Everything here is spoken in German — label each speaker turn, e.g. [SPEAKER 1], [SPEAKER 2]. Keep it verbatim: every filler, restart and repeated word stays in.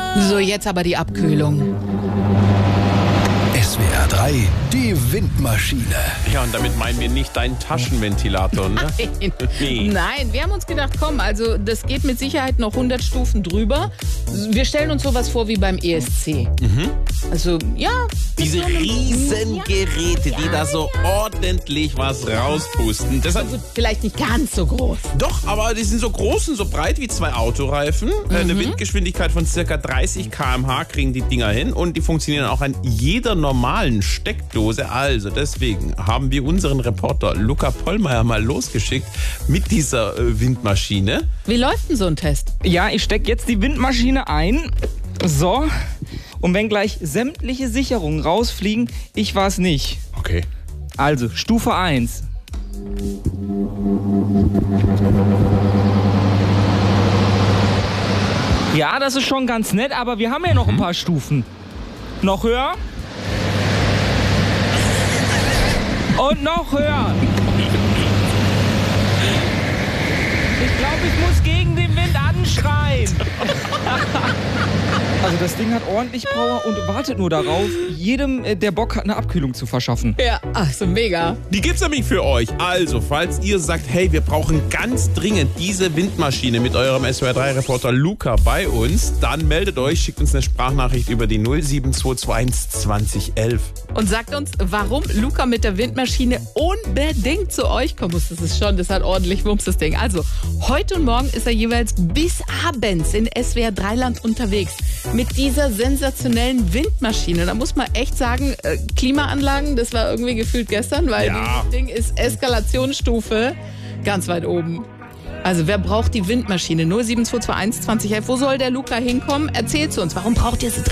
[SPEAKER 1] So, jetzt aber die Abkühlung.
[SPEAKER 2] S W R drei, die Windmaschine.
[SPEAKER 3] Ja, und damit meinen wir nicht deinen Taschenventilator, ne?
[SPEAKER 1] Nein.
[SPEAKER 3] Nee.
[SPEAKER 1] Nein, wir haben uns gedacht, komm, also das geht mit Sicherheit noch hundert Stufen drüber. Wir stellen uns sowas vor wie beim E S C.
[SPEAKER 3] Mhm.
[SPEAKER 1] Also, ja.
[SPEAKER 3] Diese
[SPEAKER 1] so einem-
[SPEAKER 3] Riesengeräte, die da so ordentlich was rauspusten. Deshalb,
[SPEAKER 1] Gut, vielleicht nicht ganz so groß.
[SPEAKER 3] doch, aber die sind so groß und so breit wie zwei Autoreifen. Äh, Eine Windgeschwindigkeit von circa dreißig Kilometer pro Stunde kriegen die Dinger hin und die funktionieren auch an jeder normalen Steckdose. Also deswegen haben wir unseren Reporter Luca Pollmeier mal losgeschickt mit dieser äh, Windmaschine.
[SPEAKER 1] Wie läuft denn so ein Test?
[SPEAKER 4] Ja, ich stecke jetzt die Windmaschine ein. So. Und wenn gleich sämtliche Sicherungen rausfliegen, ich war es nicht.
[SPEAKER 3] Okay.
[SPEAKER 4] Also, Stufe eins. Ja, das ist schon ganz nett, aber wir haben ja noch ein paar Stufen. Noch höher. Und noch höher. Ich glaube, ich muss gegen den Wind anschreien. Also das Ding hat ordentlich Power und wartet nur darauf, jedem, äh, der Bock hat, eine Abkühlung zu verschaffen.
[SPEAKER 1] Ja, ach so mega.
[SPEAKER 3] Die gibt's nämlich für euch. Also, falls ihr sagt, hey, wir brauchen ganz dringend diese Windmaschine mit eurem S W R drei Reporter Luca bei uns, dann meldet euch, schickt uns eine Sprachnachricht über die null sieben zwei zwei eins zwanzig elf.
[SPEAKER 1] Und sagt uns, warum Luca mit der Windmaschine unbedingt zu euch kommen muss. Das ist schon, das hat ordentlich Wumms, das Ding. Also, heute und morgen ist er jeweils bis abends in S W R drei Land unterwegs. Mit dieser sensationellen Windmaschine. Da muss man echt sagen, äh, Klimaanlagen, das war irgendwie gefühlt gestern, weil
[SPEAKER 3] Ja.
[SPEAKER 1] dieses Ding ist Eskalationsstufe ganz weit oben. Also wer braucht die Windmaschine? null sieben zwei zwei eins zwanzig elf. Wo soll der Luca hinkommen? Erzählt zu uns, warum braucht ihr sie